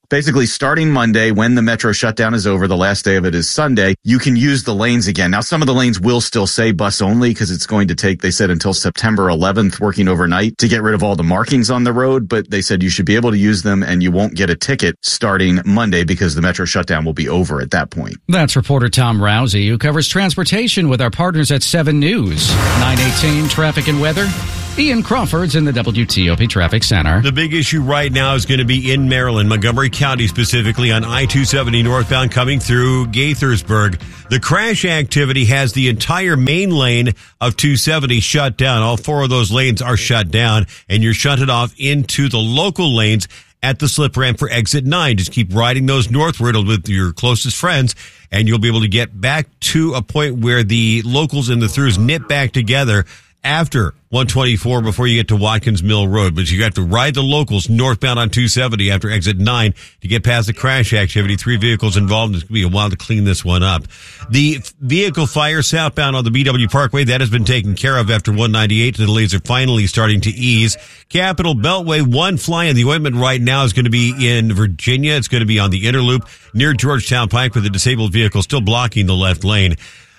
Basically, starting Monday, when the metro shutdown is over, the last day of it is Sunday, you can use the lanes again. Now, some of the lanes will still say bus only because it's going to take, they said, until September eleventh, working overnight to get rid of all the markings on the road. But they said you should be able to use them and you won't get a ticket starting Monday because the metro shutdown will be over at that point. That's reporter Tom Rousey, who covers transportation with our partners at seven News. nine eighteen traffic and weather. Ian Crawford's in the W T O P Traffic Center. The big issue right now is going to be in Maryland, Montgomery County specifically, on I two seventy northbound coming through Gaithersburg. The crash activity has the entire main lane of two seventy shut down. All four of those lanes are shut down, and you're shunted off into the local lanes at the slip ramp for exit nine. Just keep riding those northward with your closest friends, and you'll be able to get back to a point where the locals and the throughs knit back together after one twenty-four before you get to Watkins Mill Road. But you have to ride the locals northbound on two seventy after exit nine to get past the crash activity. Three vehicles involved. It's going to be a while to clean this one up. The vehicle fire southbound on the B W Parkway, that has been taken care of after one ninety-eight. The delays are finally starting to ease. Capitol Beltway, one fly in the ointment right now is going to be in Virginia. It's going to be on the Interloop near Georgetown Pike with a disabled vehicle still blocking the left lane.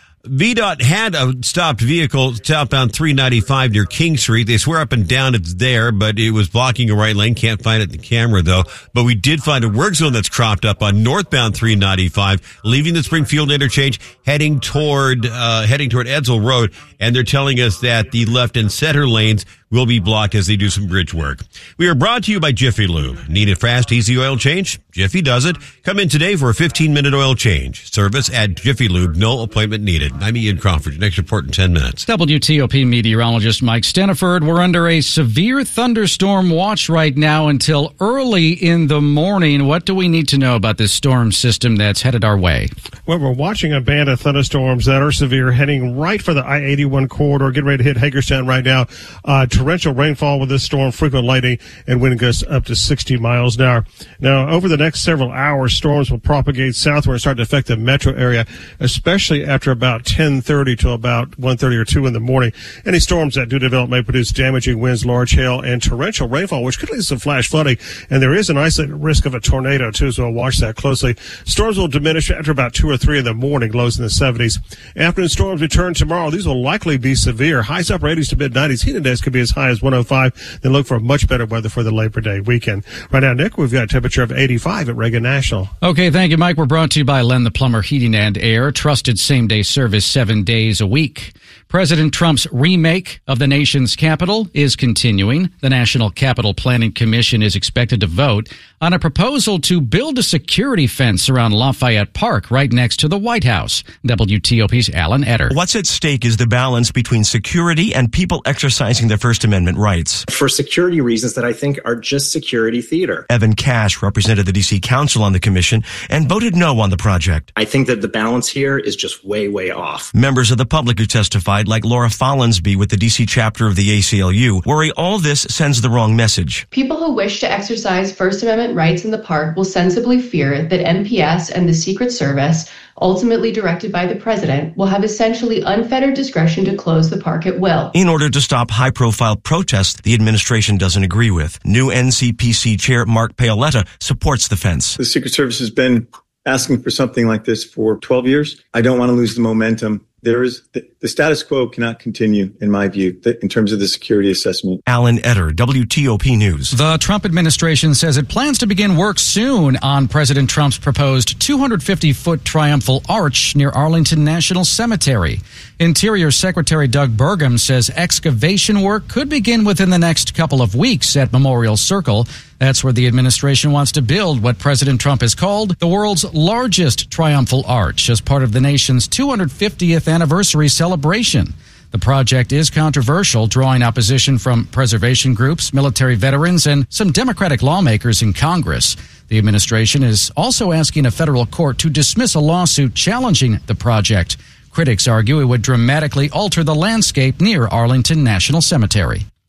V DOT had a stopped vehicle southbound three ninety-five near King Street. They swear up and down it's there, but it was blocking a right lane. Can't find it in the camera, though. But we did find a work zone that's cropped up on northbound three ninety-five, leaving the Springfield interchange, heading toward uh heading toward Edsel Road. And they're telling us that the left and center lanes will be blocked as they do some bridge work. We are brought to you by Jiffy Lube. Need a fast, easy oil change? Jiffy does it. Come in today for a fifteen-minute oil change. Service at Jiffy Lube. No appointment needed. I'm Ian Crawford. Next report in ten minutes. W T O P meteorologist Mike Steniford. We're under a severe thunderstorm watch right now until early in the morning. What do we need to know about this storm system that's headed our way? Well, we're watching a band of thunderstorms that are severe heading right for the I eighty-one corridor, getting ready to hit Hagerstown right now. Uh, torrential rainfall with this storm, frequent lightning, and wind gusts up to sixty miles an hour. Now, over the next several hours, storms will propagate southward and start to affect the metro area, especially after about ten thirty to about one thirty or two in the morning. Any storms that do develop may produce damaging winds, large hail, and torrential rainfall, which could lead to some flash flooding. And there is an isolated risk of a tornado, too, so we'll watch that closely. Storms will diminish after about two or three in the morning, lows in the seventies. Afternoon storms return tomorrow. These will likely be severe. Highs upper eighties to mid nineties. Heat index could be as high as one oh five. Then look for much better weather for the Labor Day weekend. Right now, Nick, we've got a temperature of eighty-five at Reagan National. Okay, thank you, Mike. We're brought to you by Len the Plumber Heating and Air. Trusted same-day service seven days a week. President Trump's remake of the nation's capital is continuing. The National Capital Planning Commission is expected to vote on a proposal to build a security fence around Lafayette Park right next to the White House. W T O P's Alan Etter. What's at stake is the balance between security and people exercising their First Amendment rights. For security reasons that I think are just security theater. Evan Cash represented the D C Council on the commission and voted no on the project. I think that the balance here is just way, way off. Members of the public who testified, like Laura Follansby with the D C chapter of the A C L U, worry all this sends the wrong message. People who wish to exercise First Amendment rights in the park will sensibly fear that N P S and the Secret Service, ultimately directed by the president, will have essentially unfettered discretion to close the park at will. In order to stop high-profile protests the administration doesn't agree with. New N C P C Chair Mark Paoletta supports the fence. The Secret Service has been asking for something like this for twelve years. I don't want to lose the momentum. There is the, the status quo cannot continue, in my view, in terms of the security assessment. Alan Etter, W T O P News. The Trump administration says it plans to begin work soon on President Trump's proposed two hundred fifty foot triumphal arch near Arlington National Cemetery. Interior Secretary Doug Burgum says excavation work could begin within the next couple of weeks at Memorial Circle. That's where the administration wants to build what President Trump has called the world's largest triumphal arch as part of the nation's two hundred fiftieth anniversary celebration. The project is controversial, drawing opposition from preservation groups, military veterans, and some Democratic lawmakers in Congress. The administration is also asking a federal court to dismiss a lawsuit challenging the project. Critics argue it would dramatically alter the landscape near Arlington National Cemetery.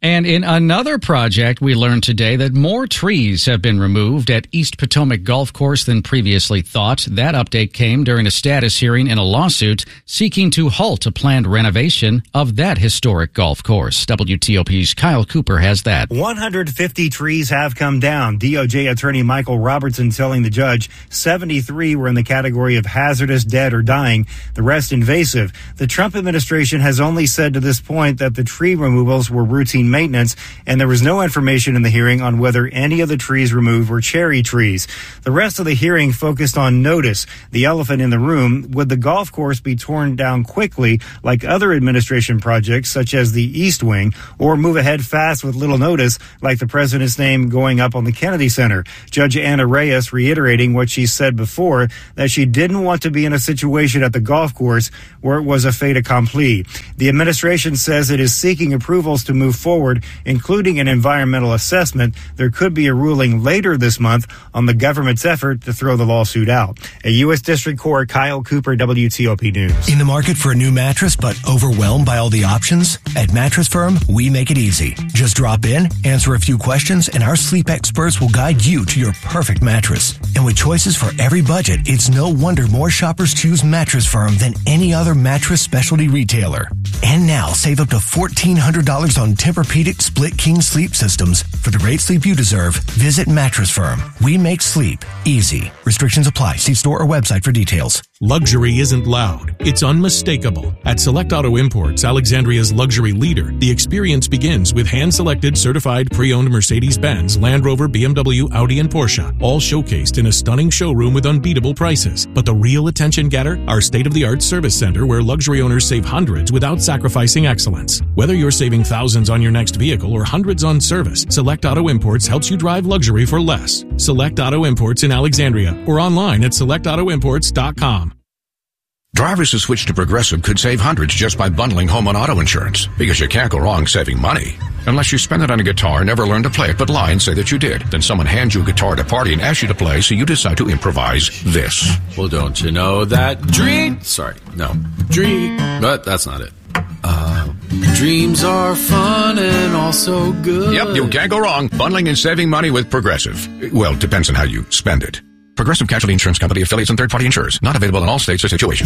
And in another project, we learned today that more trees have been removed at East Potomac Golf Course than previously thought. That update came during a status hearing in a lawsuit seeking to halt a planned renovation of that historic golf course. W T O P's Kyle Cooper has that. one hundred fifty trees have come down. D O J attorney Michael Robertson telling the judge seventy-three were in the category of hazardous, dead, or dying, the rest invasive. The Trump administration has only said to this point that the tree removals were routine maintenance, and there was no information in the hearing on whether any of the trees removed were cherry trees. The rest of the hearing focused on notice, the elephant in the room. Would the golf course be torn down quickly like other administration projects such as the East Wing, or move ahead fast with little notice like the president's name going up on the Kennedy Center? Judge Anna Reyes reiterating what she said before, that she didn't want to be in a situation at the golf course where it was a fait accompli. The administration says it is seeking approvals to move forward, including an environmental assessment. There could be a ruling later this month on the government's effort to throw the lawsuit out. A U S District Court, Kyle Cooper, W T O P News. In the market for a new mattress but overwhelmed by all the options? At Mattress Firm, we make it easy. Just drop in, answer a few questions, and our sleep experts will guide you to your perfect mattress. And with choices for every budget, it's no wonder more shoppers choose Mattress Firm than any other mattress specialty retailer. And now, save up to fourteen hundred dollars on Tempur-Pedic Split King sleep systems. For the great sleep you deserve, visit Mattress Firm. We make sleep easy. Restrictions apply. See store or website for details. Luxury isn't loud. It's unmistakable. At Select Auto Imports, Alexandria's luxury leader, the experience begins with hand-selected, certified, pre-owned Mercedes-Benz, Land Rover, B M W, Audi, and Porsche, all showcased in a stunning showroom with unbeatable prices. But the real attention getter? Our state-of-the-art service center, where luxury owners save hundreds without sacrificing excellence. Whether you're saving thousands on your next vehicle or hundreds on service, Select Auto Imports helps you drive luxury for less. Select Auto Imports in Alexandria or online at select auto imports dot com. Drivers who switch to Progressive could save hundreds just by bundling home and auto insurance, because you can't go wrong saving money. Unless you spend it on a guitar and never learn to play it but lie and say that you did. Then someone hands you a guitar at a party and asks you to play, so you decide to improvise this. Well, don't you know that dream... Sorry, no. Dream... But that's not it. Uh, dreams are fun and also good. Yep, you can't go wrong bundling and saving money with Progressive. Well, depends on how you spend it. Progressive Casualty Insurance Company, affiliates, and third-party insurers. Not available in all states or situations.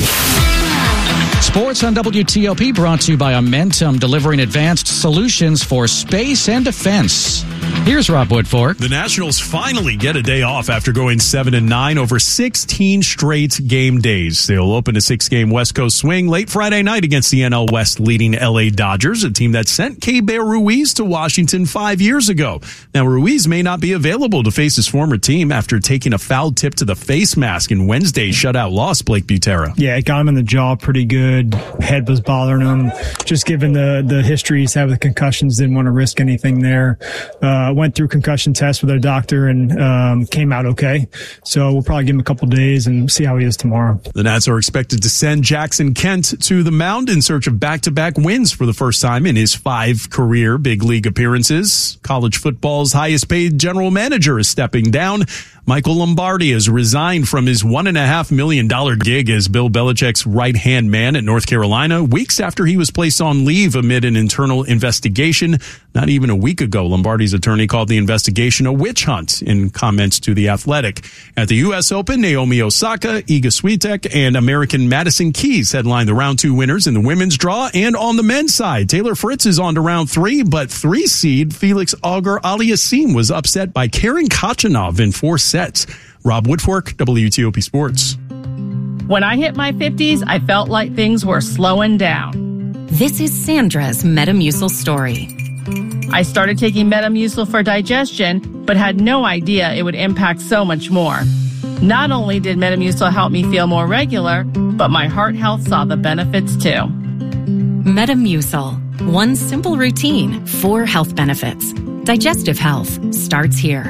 Sports on W T O P brought to you by Amentum, delivering advanced solutions for space and defense. Here's Rob Woodfork. The Nationals finally get a day off after going seven and nine over sixteen straight game days. They'll open a six-game West Coast swing late Friday night against the N L West leading L A Dodgers, a team that sent K-Bear Ruiz to Washington five years ago. Now, Ruiz may not be available to face his former team after taking a foul tip to the face mask in Wednesday's shutout loss, Blake Butera. Yeah, it got him in the jaw pretty good. Head was bothering him. Just given the, the history he's had with concussions, didn't want to risk anything there. Uh, went through concussion tests with our doctor and um, came out okay. So we'll probably give him a couple days and see how he is tomorrow. The Nats are expected to send Jackson Kent to the mound in search of back-to-back wins for the first time in his five career big league appearances. College football's highest-paid general manager is stepping down. Michael Lombardi has resigned from his one and a half million dollar gig as Bill Belichick's right-hand man at North Carolina, weeks after he was placed on leave amid an internal investigation. Not even a week ago, Lombardi's attorney called the investigation a witch hunt in comments to The Athletic. At the U S Open, Naomi Osaka, Iga Swiatek, and American Madison Keys headline the round two winners in the women's draw. And on the men's side, Taylor Fritz is on to round three, but three seed Felix Auger-Aliassime was upset by Karen Khachanov in four sets. Rob Woodfork, W T O P Sports. When I hit my fifties, I felt like things were slowing down. This is Sandra's Metamucil story. I started taking Metamucil for digestion, but had no idea it would impact so much more. Not only did Metamucil help me feel more regular, but my heart health saw the benefits too. Metamucil. One simple routine, four health benefits. Digestive health starts here.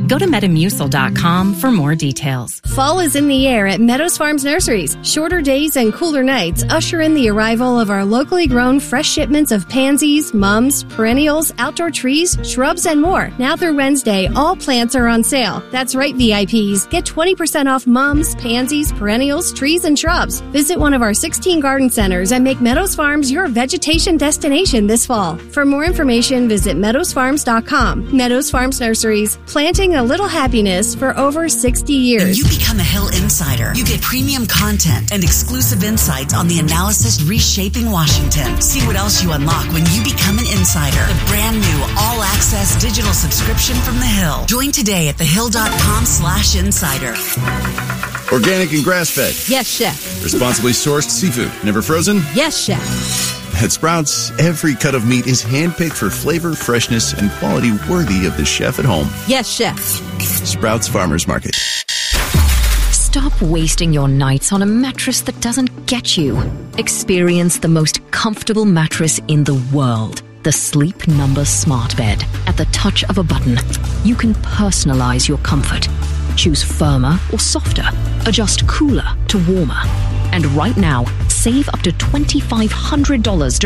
Go to metamucil dot com for more details. Fall is in the air at Meadows Farms Nurseries. Shorter days and cooler nights usher in the arrival of our locally grown fresh shipments of pansies, mums, perennials, outdoor trees, shrubs, and more. Now through Wednesday, all plants are on sale. That's right, V I Ps. Get twenty percent off mums, pansies, perennials, trees, and shrubs. Visit one of our sixteen garden centers and make Meadows Farms your vegetation destination this fall. For more information, visit meadows farms dot com. Meadows Farms Nurseries, planting a little happiness for over sixty years. When you become a Hill Insider, you get premium content and exclusive insights on the analysis reshaping Washington. See what else you unlock when you become an insider. The brand new all-access digital subscription from The Hill. Join today at thehill dot com slash insider. Organic and grass-fed. Yes, Chef. Responsibly sourced seafood. Never frozen? Yes, Chef. At Sprouts, every cut of meat is handpicked for flavor, freshness, and quality worthy of the chef at home. Yes, Chef. Sprouts Farmers Market. Stop wasting your nights on a mattress that doesn't get you. Experience the most comfortable mattress in the world. The Sleep Number Smart Bed. At the touch of a button, you can personalize your comfort. Choose firmer or softer. Adjust cooler to warmer. And right now, save up to two thousand five hundred dollars during